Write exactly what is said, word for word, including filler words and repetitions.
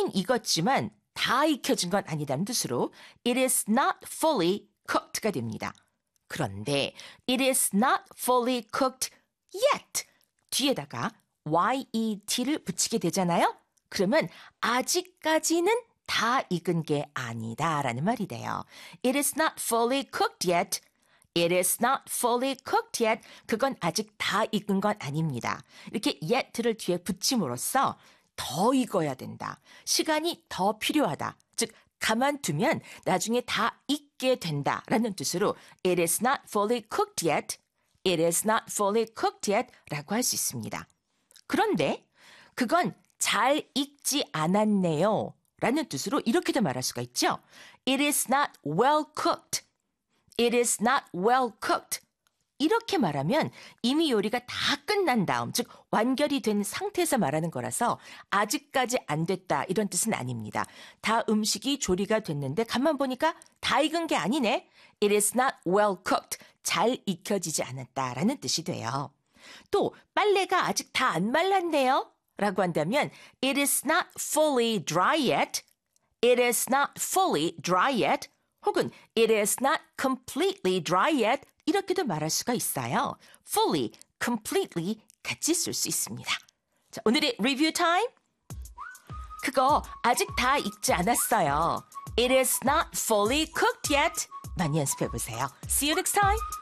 익긴 익었지만 다 익혀진 건 아니다는 뜻으로 it is not fully cooked가 됩니다. 그런데 it is not fully cooked yet 뒤에다가 yet를 붙이게 되잖아요. 그러면 아직까지는 다 익은 게 아니다라는 말이 돼요. It is not fully cooked yet. It is not fully cooked yet. 그건 아직 다 익은 건 아닙니다. 이렇게 yet를 뒤에 붙임으로써 더 익어야 된다. 시간이 더 필요하다. 즉 가만두면 나중에 다 익게 된다라는 뜻으로 It is not fully cooked yet. It is not fully cooked yet 라고 할 수 있습니다. 그런데 그건 잘 익지 않았네요 라는 뜻으로 이렇게도 말할 수가 있죠. It is not well cooked. It is not well cooked. 이렇게 말하면 이미 요리가 다 끝난 다음, 즉 완결이 된 상태에서 말하는 거라서 아직까지 안 됐다 이런 뜻은 아닙니다. 다 음식이 조리가 됐는데 가만 보니까 다 익은 게 아니네. It is not well cooked. 잘 익혀지지 않았다라는 뜻이 돼요. 또 빨래가 아직 다 안 말랐네요 라고 한다면 It is not fully dry yet. It is not fully dry yet. 혹은 It is not completely dry yet. 이렇게도 말할 수가 있어요. fully, completely 같이 쓸 수 있습니다. 자, 오늘의 리뷰 타임. 그거 아직 다 익지 않았어요. It is not fully cooked yet. 많이 연습해 보세요. See you next time.